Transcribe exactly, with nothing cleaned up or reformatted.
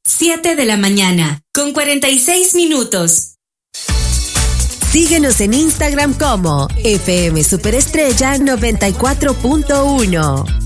siete de la mañana, con cuarenta y seis minutos. Síguenos en Instagram como F M Superestrella noventa y cuatro punto uno.